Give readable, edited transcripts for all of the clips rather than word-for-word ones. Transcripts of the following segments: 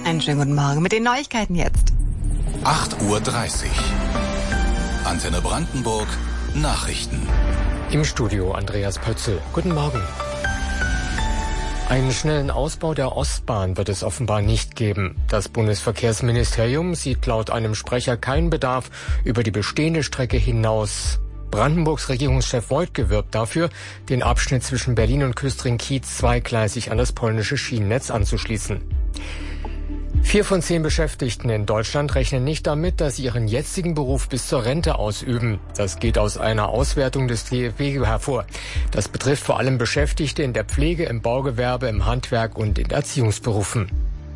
Einen schönen guten Morgen mit den Neuigkeiten jetzt. 8:30 Uhr. Antenne Brandenburg, Nachrichten. Im Studio Andreas Pötzl. Guten Morgen. Einen schnellen Ausbau der Ostbahn wird es offenbar nicht geben. Das Bundesverkehrsministerium sieht laut einem Sprecher keinen Bedarf über die bestehende Strecke hinaus. Brandenburgs Regierungschef Woidke wirbt dafür, den Abschnitt zwischen Berlin und Küstrin-Kietz zweigleisig an das polnische Schienennetz anzuschließen. 4 von 10 Beschäftigten in Deutschland rechnen nicht damit, dass sie ihren jetzigen Beruf bis zur Rente ausüben. Das geht aus einer Auswertung des DFB hervor. Das betrifft vor allem Beschäftigte in der Pflege, im Baugewerbe, im Handwerk und in Erziehungsberufen.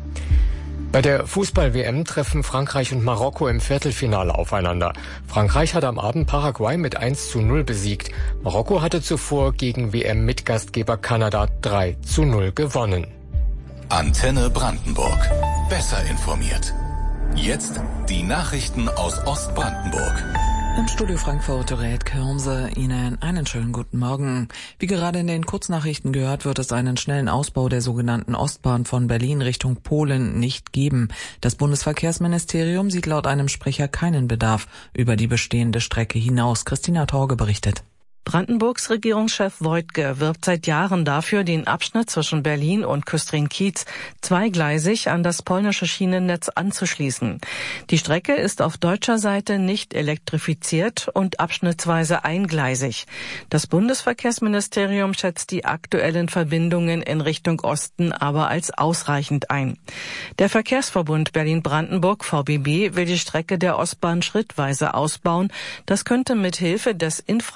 Bei der Fußball-WM treffen Frankreich und Marokko im Viertelfinale aufeinander. Frankreich hat am Abend Paraguay mit 1:0 besiegt. Marokko hatte zuvor gegen WM-Mitgastgeber Kanada 3:0 gewonnen. Antenne Brandenburg. Besser informiert. Jetzt die Nachrichten aus Ostbrandenburg. Im Studio Frankfurt Dorät Kirmse, Ihnen einen schönen guten Morgen. Wie gerade in den Kurznachrichten gehört, wird es einen schnellen Ausbau der sogenannten Ostbahn von Berlin Richtung Polen nicht geben. Das Bundesverkehrsministerium sieht laut einem Sprecher keinen Bedarf über die bestehende Strecke hinaus. Christina Torge berichtet. Brandenburgs Regierungschef Woidke wirbt seit Jahren dafür, den Abschnitt zwischen Berlin und Küstrin-Kietz zweigleisig an das polnische Schienennetz anzuschließen. Die Strecke ist auf deutscher Seite nicht elektrifiziert und abschnittsweise eingleisig. Das Bundesverkehrsministerium schätzt die aktuellen Verbindungen in Richtung Osten aber als ausreichend ein. Der Verkehrsverbund Berlin-Brandenburg VBB will die Strecke der Ostbahn schrittweise ausbauen. Das könnte mit Hilfe des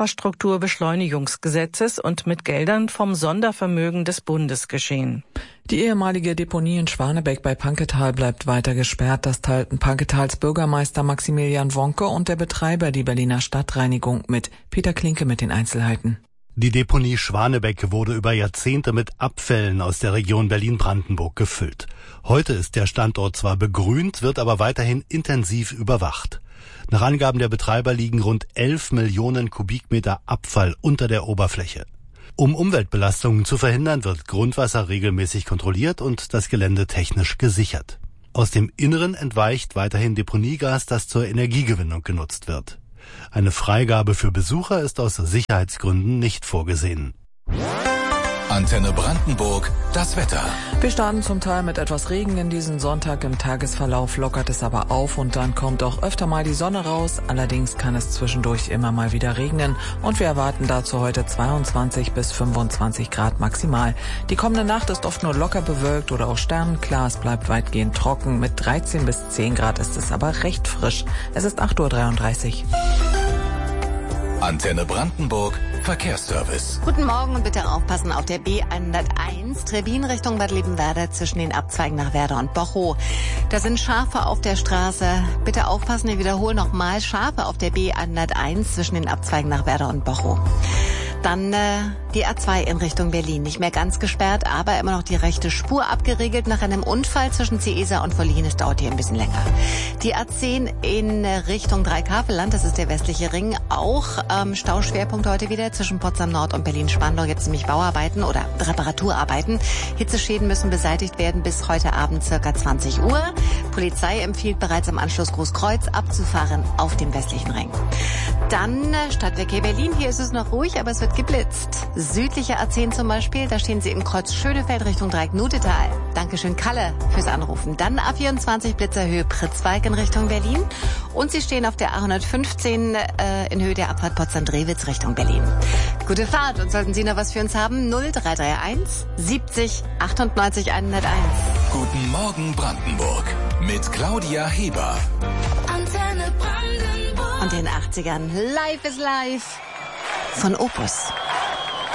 Infrastrukturbeschleunigungsgesetzes und mit Geldern vom Sondervermögen des Bundes geschehen. Die ehemalige Deponie in Schwanebeck bei Panketal bleibt weiter gesperrt. Das teilten Panketals Bürgermeister Maximilian Wonke und der Betreiber, die Berliner Stadtreinigung, mit. Peter Klinke mit den Einzelheiten. Die Deponie Schwanebeck wurde über Jahrzehnte mit Abfällen aus der Region Berlin-Brandenburg gefüllt. Heute ist der Standort zwar begrünt, wird aber weiterhin intensiv überwacht. Nach Angaben der Betreiber liegen rund 11 Millionen Kubikmeter Abfall unter der Oberfläche. Um Umweltbelastungen zu verhindern, wird Grundwasser regelmäßig kontrolliert und das Gelände technisch gesichert. Aus dem Inneren entweicht weiterhin Deponiegas, das zur Energiegewinnung genutzt wird. Eine Freigabe für Besucher ist aus Sicherheitsgründen nicht vorgesehen. Antenne Brandenburg, das Wetter. Wir starten zum Teil mit etwas Regen in diesen Sonntag. Im Tagesverlauf lockert es aber auf und dann kommt auch öfter mal die Sonne raus. Allerdings kann es zwischendurch immer mal wieder regnen und wir erwarten dazu heute 22 bis 25 Grad maximal. Die kommende Nacht ist oft nur locker bewölkt oder auch sternenklar. Es bleibt weitgehend trocken. Mit 13 bis 10 Grad ist es aber recht frisch. Es ist 8:33 Uhr. Antenne Brandenburg, Verkehrsservice. Guten Morgen und bitte aufpassen auf der B101 Trebin Richtung Bad Liebenwerda zwischen den Abzweigen nach Werder und Bochow. Da sind Schafe auf der Straße. Bitte aufpassen, ich wiederhole nochmal, Schafe auf der B101 zwischen den Abzweigen nach Werder und Bochow. Dann die A2 in Richtung Berlin. Nicht mehr ganz gesperrt, aber immer noch die rechte Spur abgeriegelt nach einem Unfall zwischen Ciesa und Wollin. Es dauert hier ein bisschen länger. Die A10 in Richtung Dreikaveland, das ist der westliche Ring. Auch Stauschwerpunkt heute wieder zwischen Potsdam Nord und Berlin-Spandau. Jetzt nämlich Bauarbeiten oder Reparaturarbeiten. Hitzeschäden müssen beseitigt werden bis heute Abend circa 20 Uhr. Polizei empfiehlt bereits am Anschluss Großkreuz abzufahren auf dem westlichen Ring. Dann Stadtverkehr Berlin. Hier ist es noch ruhig, aber es wird geblitzt. Südliche A10 zum Beispiel, da stehen Sie im Kreuz Schönefeld Richtung Dreieck-Nutetal. Dankeschön, Kalle, fürs Anrufen. Dann A24 Blitzerhöhe Pritzwalk in Richtung Berlin. Und Sie stehen auf der A115 in Höhe der Abfahrt Potsdam-Drewitz Richtung Berlin. Gute Fahrt und sollten Sie noch was für uns haben, 0331 70 98 101. Guten Morgen Brandenburg mit Claudia Heber. Und den 80ern Life is Life von Opus.